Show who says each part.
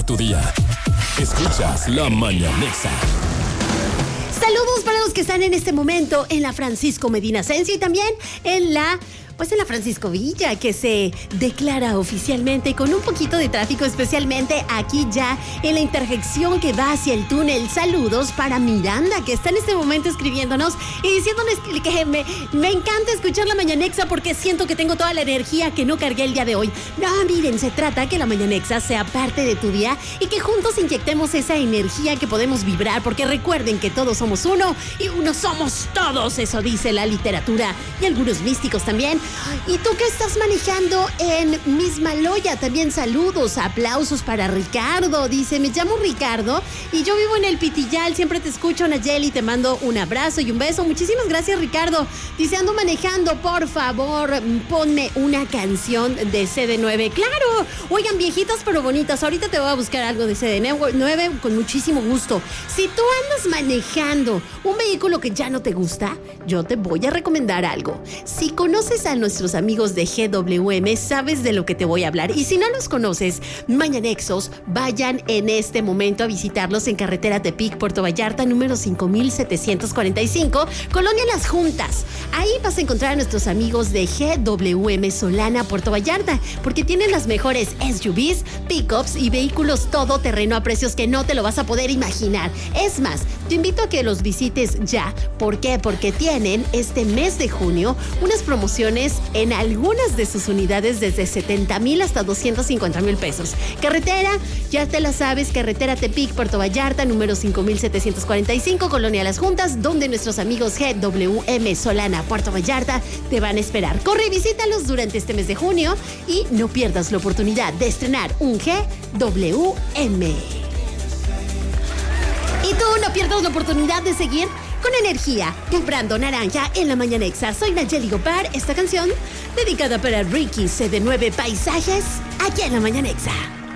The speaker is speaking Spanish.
Speaker 1: tu día. Escuchas La Mañanexa.
Speaker 2: Saludos para los que están en este momento en la Francisco Medina Ascencio y también en la Francisco Villa, que se declara oficialmente con un poquito de tráfico, especialmente aquí ya en la intersección que va hacia el túnel. Saludos para Miranda, que está en este momento escribiéndonos y diciéndonos que me encanta escuchar la Mañanexa porque siento que tengo toda la energía que no cargué el día de hoy. No, miren, se trata que la Mañanexa sea parte de tu día y que juntos inyectemos esa energía que podemos vibrar, porque recuerden que todos somos uno y uno somos todos, eso dice la literatura y algunos místicos también. ¿Y tú qué estás manejando en Mismaloya? También saludos, aplausos para Ricardo. Dice, me llamo Ricardo y yo vivo en el Pitillal. Siempre te escucho, Nayeli. Te mando un abrazo y un beso. Muchísimas gracias, Ricardo. Dice, ando manejando. Por favor, ponme una canción de CD9. ¡Claro! Oigan, viejitas pero bonitas. Ahorita te voy a buscar algo de CD9 con muchísimo gusto. Si tú andas manejando un vehículo que ya no te gusta, yo te voy a recomendar algo. Si conoces a nuestros amigos de GWM, sabes de lo que te voy a hablar. Y si no los conoces, Mañanexos, vayan en este momento a visitarlos en carretera Tepic, Puerto Vallarta, número 5745, Colonia Las Juntas. Ahí vas a encontrar a nuestros amigos de GWM Solana, Puerto Vallarta, porque tienen las mejores SUVs, pickups y vehículos todoterreno a precios que no te lo vas a poder imaginar. Es más, te invito a que los visites ya. ¿Por qué? Porque tienen este mes de junio unas promociones en algunas de sus unidades desde 70,000 hasta 250,000 pesos. Carretera, ya te la sabes, carretera Tepic, Puerto Vallarta, número 5745, Colonia Las Juntas, donde nuestros amigos GWM Solana, Puerto Vallarta, te van a esperar. Corre y visítalos durante este mes de junio y no pierdas la oportunidad de estrenar un GWM. Y tú no pierdas la oportunidad de seguir con energía, vibrando naranja en la Mañanexa. Soy Nayeli Gopar. Esta canción dedicada para Ricky CD9 Paisajes, aquí en la Mañanexa.